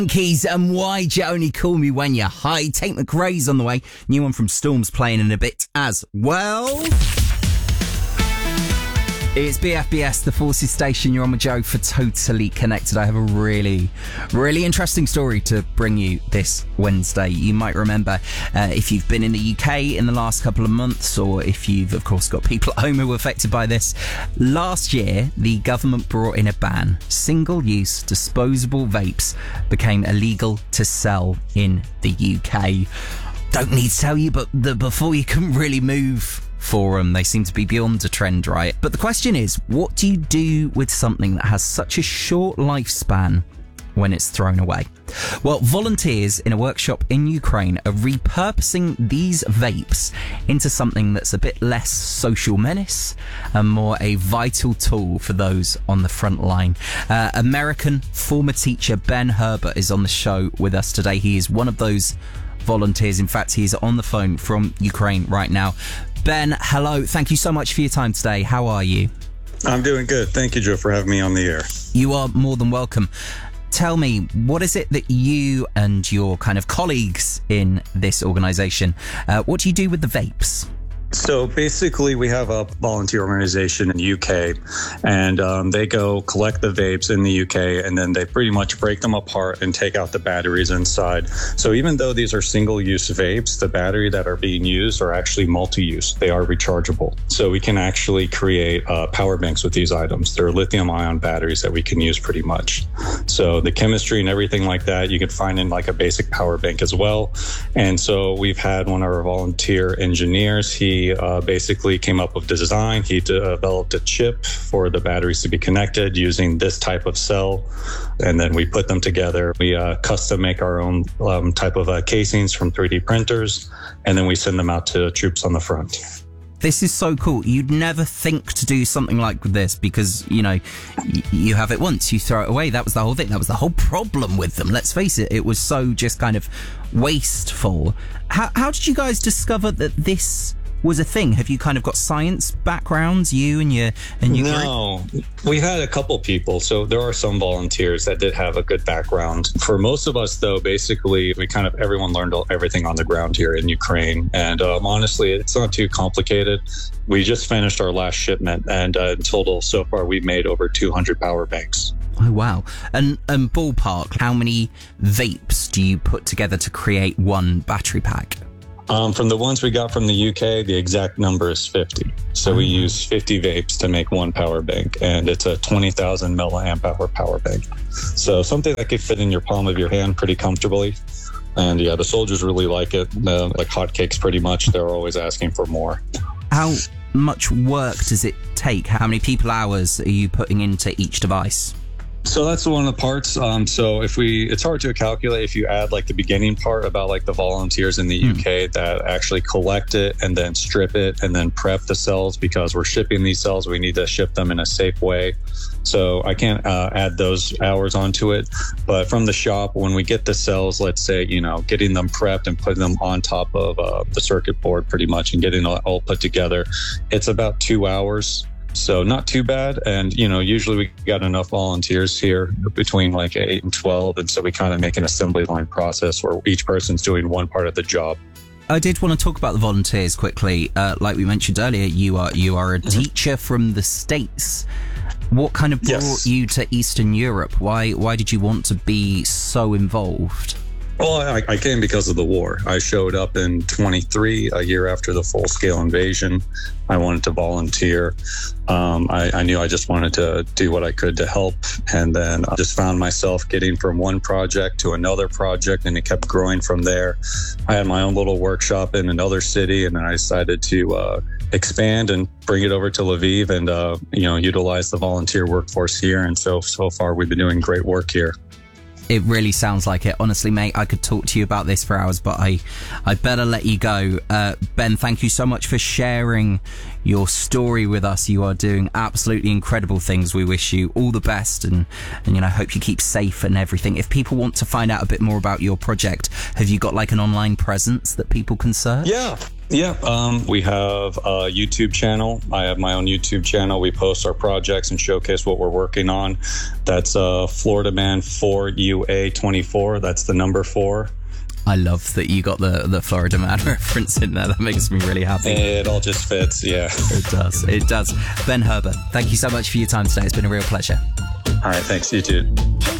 Keys and Why'd You Only Call Me When You're High. Tate McRae's on the way. New one from Storm's playing in a bit as well. It's BFBS, the Forces Station. You're on with Joe for Totally Connected. I have a really interesting story to bring you this Wednesday. You might remember if you've been in the UK in the last couple of months, or if you've, of course, got people at home who were affected by this. Last year, the government brought in a ban. Single-use disposable vapes became illegal to sell in the UK. Don't need to tell you, but before you couldn't really move for them. They seem to be beyond a trend, right? But the question is, what do you do with something that has such a short lifespan when it's thrown away? Well, volunteers in a workshop in Ukraine are repurposing these vapes into something that's a bit less social menace and more a vital tool for those on the front line. American former teacher Ben Herbert is on the show with us today. He is one of those volunteers. In fact, he is on the phone from Ukraine right now. Ben, hello. Thank you so much for your time today. How are you? I'm doing good. Thank you, Joe, for having me on the air. You are more than welcome. Tell me, what is it that you and your kind of colleagues in this organisation, what do you do with the vapes? So basically, we have a volunteer organization in the UK, and they go collect the vapes in the UK, and then they pretty much break them apart and take out the batteries inside. So even though these are single-use vapes, the battery that are being used are actually multi-use. They are rechargeable. So we can actually create power banks with these items. They're lithium-ion batteries that we can use pretty much. So the chemistry and everything like that, you can find in like a basic power bank as well. And so we've had one of our volunteer engineers. He basically came up with the design. He developed a chip for the batteries to be connected using this type of cell. And then we put them together. We custom make our own type of casings from 3D printers. And then we send them out to troops on the front. This is so cool. You'd never think to do something like this because, you know, you have it once, you throw it away. That was the whole thing. That was the whole problem with them. Let's face it. It was so just kind of wasteful. How did you guys discover that this was a thing? Have you kind of got science backgrounds, you and your No, we had a couple people. So there are some volunteers that did have a good background. For most of us, though, basically, everyone learned everything on the ground here in Ukraine. And honestly, it's not too complicated. We just finished our last shipment, and in total, so far, we've made over 200 power banks. Oh, wow. And ballpark, how many vapes do you put together to create one battery pack? From the ones we got from the UK, the exact number is 50. So we use 50 vapes to make one power bank, and it's a 20,000 milliamp hour power bank. So something that could fit in your palm of your hand pretty comfortably. And yeah, the soldiers really like it. Like hotcakes, pretty much. They're always asking for more. How much work does it take? How many people hours are you putting into each device? So that's one of the parts. So it's hard to calculate if you add like the beginning part about like the volunteers in the UK that actually collect it and then strip it and then prep the cells, because we're shipping these cells. We need to ship them in a safe way. So I can't add those hours onto it. But from the shop, when we get the cells, let's say, getting them prepped and putting them on top of the circuit board pretty much and getting it all put together, it's about 2 hours. So not too bad. And, usually we got enough volunteers here between like 8 and 12. And so we kind of make an assembly line process where each person's doing one part of the job. I did want to talk about the volunteers quickly. Like we mentioned earlier, you are a teacher from the States. What kind of brought you to Eastern Europe? Why did you want to be so involved? Well, I came because of the war. I showed up in 23, a year after the full-scale invasion. I wanted to volunteer. I knew I just wanted to do what I could to help. And then I just found myself getting from one project to another project, and it kept growing from there. I had my own little workshop in another city, and then I decided to expand and bring it over to Lviv and, utilize the volunteer workforce here. And so far, we've been doing great work here. It really sounds like it. Honestly, mate, I could talk to you about this for hours, but I better let you go. Ben, thank you so much for sharing your story with us. You are doing absolutely incredible things. We wish you all the best and hope you keep safe and everything. If people want to find out a bit more about your project, have you got like an online presence that people can search? Yeah. Yeah, we have a YouTube channel. I have my own YouTube channel. We post our projects and showcase what we're working on. That's Florida Man 4UA24. That's the number 4. I love that you got the Florida Man reference in there. That makes me really happy. It all just fits, yeah. It does. It does. Ben Herbert, thank you so much for your time today. It's been a real pleasure. All right, thanks. You too.